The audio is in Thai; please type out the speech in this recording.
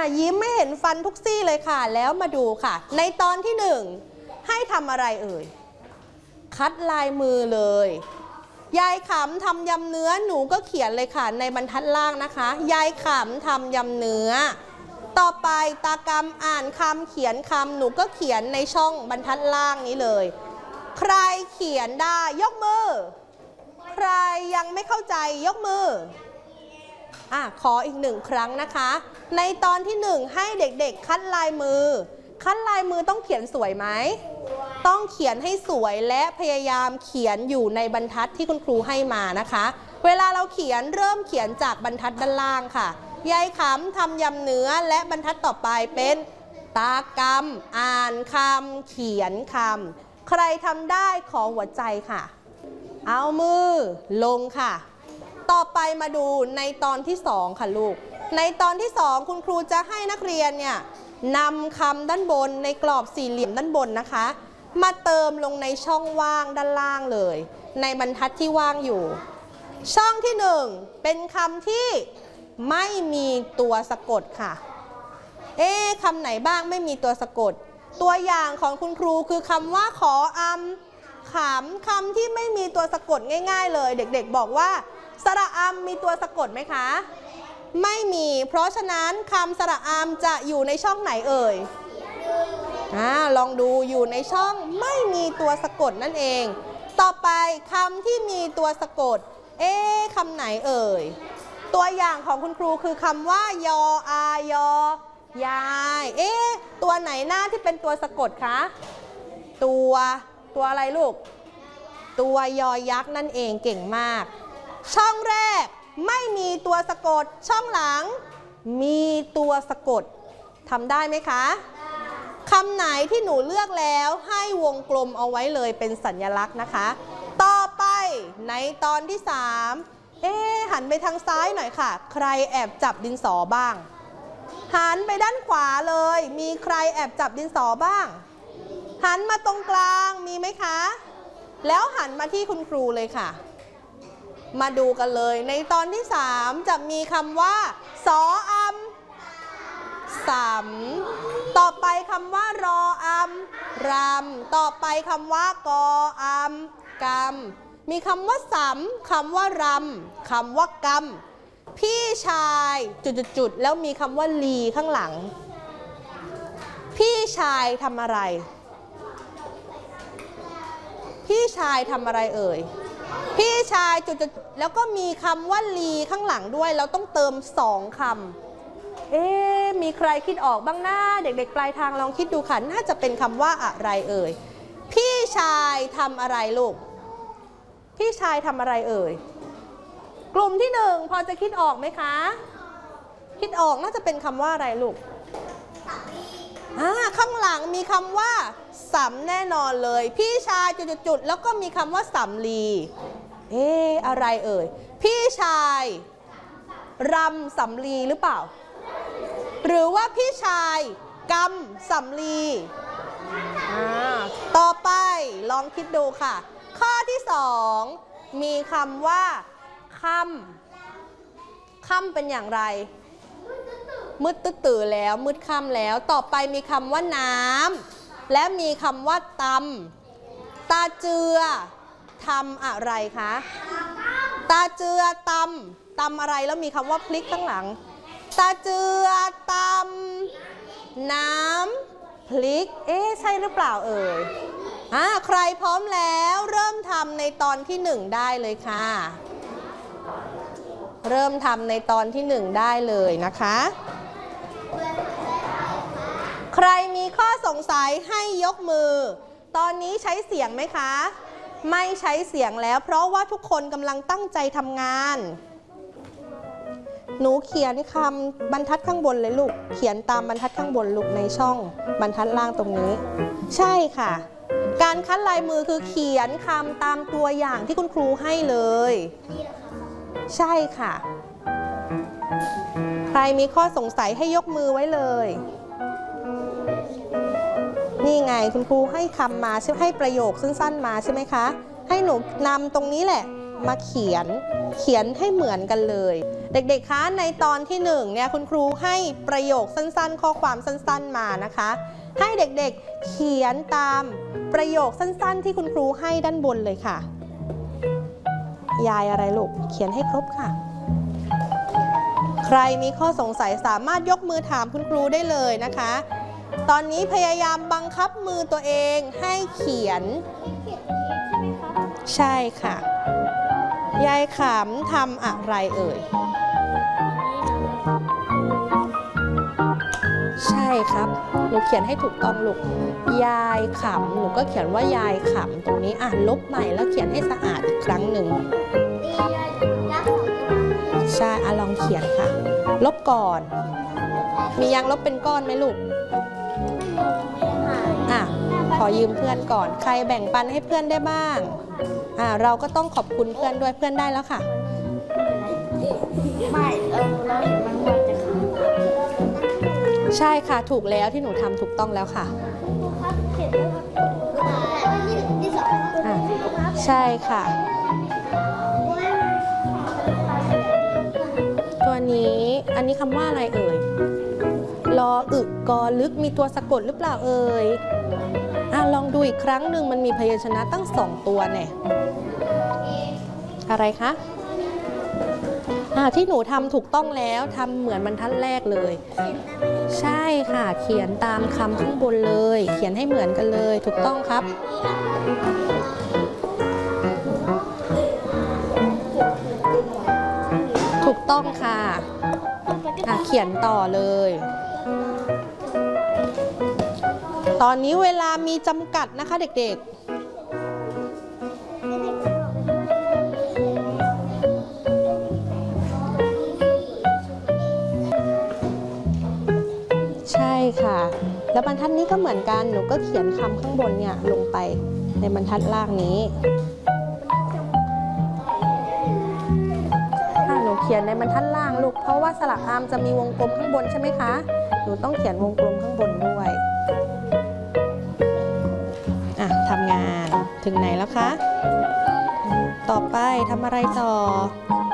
ยิ้มไม่เห็นฟันทุกซี่เลยค่ะแล้วมาดูค่ะในตอนที่1ให้ทำอะไรเอ่ยคัดลายมือเลยยายขำทำยำเนื้อหนูก็เขียนเลยค่ะในบรรทัดล่างนะคะยายขำทำยำเนื้อต่อไปตากรรมอ่านคำเขียนคำหนูก็เขียนในช่องบรรทัดล่างนี้เลยใครเขียนได้ยกมือใครยังไม่เข้าใจยกมือขออีก1ครั้งนะคะในตอนที่1ให้เด็กๆคัดลายมือคัดลายมือต้องเขียนสวยไหมต้องเขียนให้สวยและพยายามเขียนอยู่ในบรรทัดที่คุณครูให้มานะคะเวลาเราเขียนเริ่มเขียนจากบรรทัดด้านล่างค่ะยายขำทำยำเนื้อและบรรทัดต่อไปเป็นตากรรมอ่านคำเขียนคำใครทำได้ขอหัวใจค่ะเอามือลงค่ะต่อไปมาดูในตอนที่2ค่ะลูกในตอนที่2คุณครูจะให้นักเรียนเนี่ยนำคำด้านบนในกรอบสี่เหลี่ยมด้านบนนะคะมาเติมลงในช่องว่างด้านล่างเลยในบรรทัดที่ว่างอยู่ช่องที่1เป็นคำที่ไม่มีตัวสะกดค่ะคำไหนบ้างไม่มีตัวสะกดตัวอย่างของคุณครูคือคำว่าขอขำคำที่ไม่มีตัวสะกดง่ายๆเลยเด็กๆบอกว่าสระอำมีตัวสะกดไหมคะไม่มีเพราะฉะนั้นคำสระอำจะอยู่ในช่องไหนเอ่ยลองดูอยู่ในช่องไม่มีตัวสะกดนั่นเองต่อไปคำที่มีตัวสะกดคำไหนเอ่ยตัวอย่างของคุณครูคือคำว่ายออายอยายตัวไหนหน้าที่เป็นตัวสะกดคะตัวอะไรลูกตัวยอยักษ์นั่นเองเก่งมากช่องแรกไม่มีตัวสะกดช่องหลังมีตัวสะกดทำได้ไหมคะคำไหนที่หนูเลือกแล้วให้วงกลมเอาไว้เลยเป็นสัญลักษณ์นะคะต่อไปในตอนที่3หันไปทางซ้ายหน่อยค่ะใครแอบจับดินสอบ้างหันไปด้านขวาเลยมีใครแอบจับดินสอบ้างหันมาตรงกลางมีไหมคะแล้วหันมาที่คุณครูเลยค่ะมาดูกันเลยในตอนที่3จะมีคำว่าสออำสำต่อไปคำว่ารออำรำต่อไปคำว่ากออำกำมีคำว่าสำคำว่ารำคำว่ากำพี่ชายจุดๆแล้วมีคำว่าลีข้างหลังพี่ชายทำอะไรพี่ชายทำอะไรเอ่ยพี่ชายจุดๆแล้วก็มีคำว่าลีข้างหลังด้วยเราต้องเติม2คำมีใครคิดออกบ้างนะเด็กๆปลายทางลองคิดดูค่ะน่าจะเป็นคำว่าอะไรเอ่ยพี่ชายทำอะไรลูกพี่ชายทำอะไรเอ่ยกลุ่มที่1พอจะคิดออกไหมคะคิดออกน่าจะเป็นคำว่าอะไรลูกข้างหลังมีคำว่าสำแน่นอนเลยพี่ชายจุดๆแล้วก็มีคำว่าสำลีอะไรเอ่ยพี่ชายรำสำลีหรือเปล่าหรือว่าพี่ชายกำสำลีต่อไปลองคิดดูค่ะข้อที่2มีคำว่าค่ำเป็นอย่างไรมืดตื่นแล้วมืดค่ำแล้วต่อไปมีคำว่าน้ำและมีคำว่าตำตาเจือทำอะไรคะตาเจือตำอะไรแล้วมีคำว่าพลิกข้างหลังตาเจือตำน้ำพลิกใช่หรือเปล่าเอ่ยใครพร้อมแล้วเริ่มทำในตอนที่1ได้เลยค่ะเริ่มทำในตอนที่1ได้เลยนะคะใครมีข้อสงสัยให้ยกมือตอนนี้ใช้เสียงไหมคะไม่ใช้เสียงแล้วเพราะว่าทุกคนกำลังตั้งใจทำงานหนูเขียนคำบรรทัดข้างบนเลยลูกเขียนตามบรรทัดข้างบนลูกในช่องบรรทัดล่างตรงนี้ใช่ค่ะการคัดลายมือคือเขียนคำตามตัวอย่างที่คุณครูให้เลยใช่ค่ะใครมีข้อสงสัยให้ยกมือไว้เลยนี่ไงคุณครูให้คำมาใช่ให้ประโยคสั้นๆมาใช่ไหมคะให้หนูนำตรงนี้แหละมาเขียนให้เหมือนกันเลยเด็กๆคะในตอนที่1เนี่ยคุณครูให้ประโยคสั้นๆข้อความสั้นๆมานะคะให้เด็กๆเขียนตามประโยคสั้นๆที่คุณครูให้ด้านบนเลยค่ะยายอะไรลูกเขียนให้ครบค่ะใครมีข้อสงสัยสามารถยกมือถามคุณครูได้เลยนะคะตอนนี้พยายามบังคับมือตัวเองให้เขียนใช่ค่ะยายขำทำอะไรเอ่ยใช่ครับหนูเขียนให้ถูกต้องลูกยายขำหนูก็เขียนว่ายายขำตรงนี้ลบใหม่แล้วเขียนให้สะอาดอีกครั้งหนึ่งใช่ลองเขียนค่ะลบก่อนมียางลบเป็นก้อนไหมลูกขอยืมเพื่อนก่อนใครแบ่งปันให้เพื่อนได้บ้างเราก็ต้องขอบคุณเพื่อนด้วยเพื่อนได้แล้วค่ะไม่เราเห็นมันควรจะขำใช่ค่ะถูกแล้วที่หนูทำถูกต้องแล้วค่ะใช่ค่ะตัวนี้อันนี้คำว่าอะไรเอ่ยลออึกอลึกมีตัวสะกดหรือเปล่าเอ่ยลองดูอีกครั้งหนึ่งมันมีพยัญชนะตั้ง2ตัวเนี่ยอะไรคะที่หนูทำถูกต้องแล้วทำเหมือนบรรทัดแรกเลยใช่ค่ะเขียนตามคำข้างบนเลยเขียนให้เหมือนกันเลยถูกต้องครับถูกต้องค่ะเขียนต่อเลยตอนนี้เวลามีจำกัดนะคะเด็กๆใช่ค่ะแล้วบรรทัดนี้ก็เหมือนกันหนูก็เขียนคำข้างบนเนี่ยลงไปในบรรทัดล่างนี้หนูเขียนในบรรทัดล่างลูกเพราะว่าสระอามจะมีวงกลมข้างบนใช่ไหมคะหนูต้องเขียนวงกลมข้างบนด้วยทำงานถึงไหนแล้วคะต่อไปทำอะไรต่อ